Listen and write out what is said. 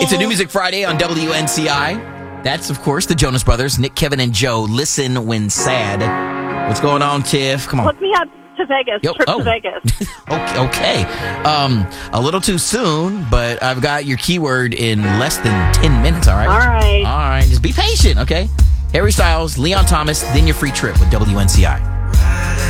It's a New Music Friday on WNCI. That's, of course, the Jonas Brothers, Nick, Kevin, and Joe. Listen when sad. What's going on, Tiff? Come on. Hook me up to Vegas. Trip to Vegas. Okay. A little too soon, but I've got your keyword in less than 10 minutes, all right? All right. All right. Just be patient, okay? Harry Styles, Leon Thomas, then your free trip with WNCI.